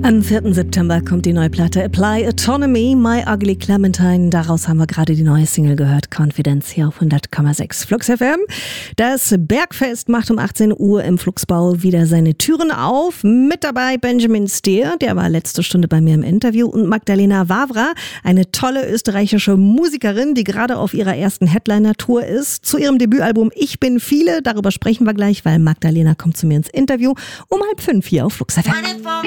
Am 4. September kommt die neue Platte Apply Autonomy, My Ugly Clementine. Daraus haben wir gerade die neue Single gehört, Confidence, hier auf 100,6 Flux FM. Das Bergfest macht um 18 Uhr im Fluxbau wieder seine Türen auf. Mit dabei Benjamin Steer, der war letzte Stunde bei mir im Interview, und Magdalena Wawra, eine tolle österreichische Musikerin, die gerade auf ihrer ersten Headliner-Tour ist. Zu ihrem Debütalbum Ich bin viele, darüber sprechen wir gleich, weil Magdalena kommt zu mir ins Interview um 4:30 hier auf Flux FM.